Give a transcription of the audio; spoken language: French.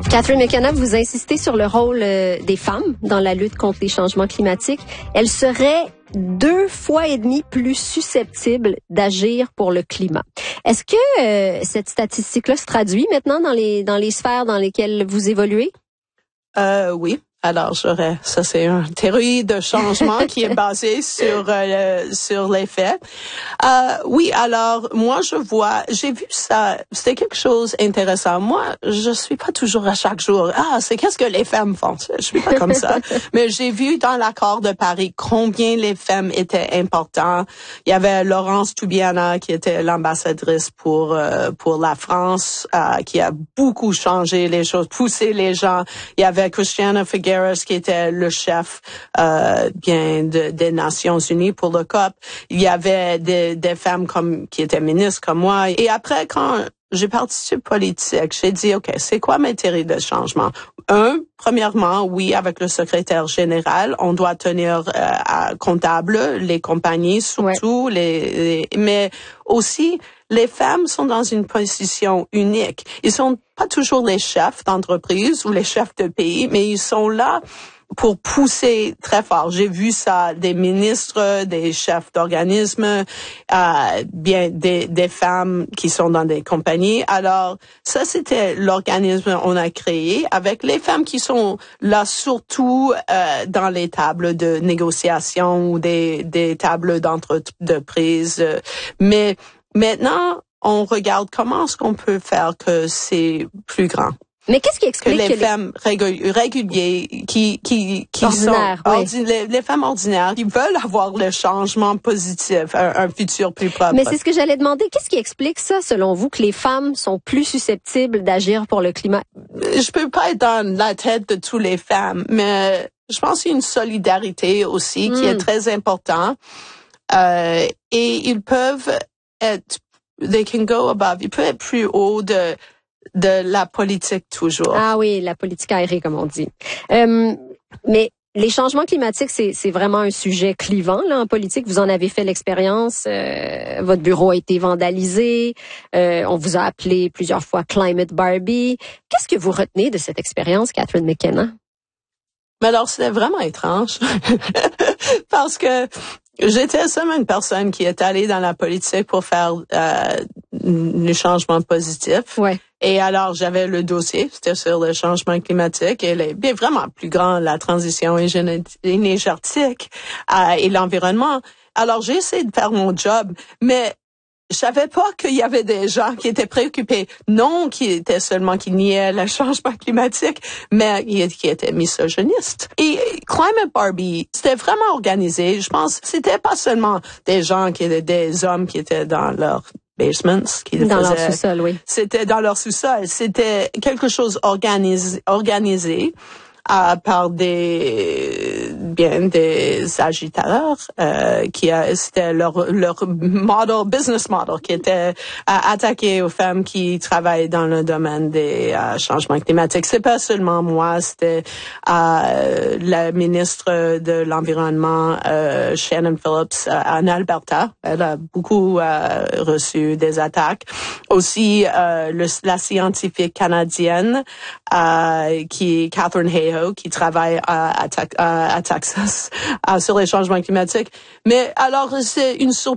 Catherine McKenna, vous insistez sur le rôle des femmes dans la lutte contre les changements climatiques. Elles seraient 2,5 fois plus susceptibles d'agir pour le climat. Est-ce que cette statistique-là se traduit maintenant dans les sphères dans lesquelles vous évoluez? Oui. Alors, ça c'est une théorie de changement qui est basée sur les faits. Oui, alors moi j'ai vu ça, c'était quelque chose d'intéressant. Moi, je suis pas toujours à chaque jour. C'est qu'est-ce que les femmes font? Je suis pas comme ça. Mais j'ai vu dans l'accord de Paris combien les femmes étaient importantes. Il y avait Laurence Toubiana qui était l'ambassadrice pour la France, qui a beaucoup changé les choses, poussé les gens. Il y avait Christiana Figueres qui était le chef des Nations Unies pour le COP. Il y avait des femmes qui étaient ministres comme moi. Et après, quand j'ai participé politique, j'ai dit, OK, c'est quoi mes théories de changement? Premièrement, oui, avec le secrétaire général, on doit tenir comptable les compagnies, surtout mais aussi, les femmes sont dans une position unique. Ils sont pas toujours les chefs d'entreprise ou les chefs de pays, mais ils sont là pour pousser très fort. J'ai vu ça des ministres, des chefs d'organismes, des femmes qui sont dans des compagnies. Alors, ça, c'était l'organisme qu'on a créé avec les femmes qui sont là surtout dans les tables de négociation ou des tables d'entreprise. Mais maintenant, on regarde comment est-ce qu'on peut faire que c'est plus grand. Mais qu'est-ce qui explique que les femmes régulières qui sont les femmes ordinaires qui veulent avoir le changement positif, un futur plus propre. Mais c'est ce que j'allais demander. Qu'est-ce qui explique ça, selon vous, que les femmes sont plus susceptibles d'agir pour le climat? Je peux pas être dans la tête de toutes les femmes, mais je pense qu'il y a une solidarité aussi qui est très importante. Et ils peuvent they can go above. Ils peuvent être plus haut de la politique toujours. Ah oui, la politique aérée, comme on dit. Mais les changements climatiques, c'est vraiment un sujet clivant là en politique. Vous en avez fait l'expérience. Votre bureau a été vandalisé. On vous a appelé plusieurs fois Climate Barbie. Qu'est-ce que vous retenez de cette expérience, Catherine McKenna? Mais alors, c'était vraiment étrange. Parce que j'étais seulement une personne qui est allée dans la politique pour faire du changement positif. Ouais. Et alors, j'avais le dossier, c'était sur le changement climatique et bien vraiment plus grand, la transition énergétique et l'environnement. Alors, j'ai essayé de faire mon job, mais je savais pas qu'il y avait des gens qui étaient préoccupés, non qui niaient le changement climatique, mais qui étaient misogynistes. Et Climate Barbie, c'était vraiment organisé. Je pense, c'était pas seulement des gens qui étaient des hommes qui étaient dans leur basements, dans leur sous-sol, oui. C'était dans leur sous-sol. C'était quelque chose organisé par des agitateurs c'était leur business model qui était attaqué aux femmes qui travaillent dans le domaine des changements climatiques. C'est pas seulement moi, c'était la ministre de l'environnement Shannon Phillips en Alberta. Elle a beaucoup reçu des attaques. Aussi la scientifique canadienne qui est Catherine Hayhoe, qui travaille à Texas sur les changements climatiques. Mais alors, c'est une surprise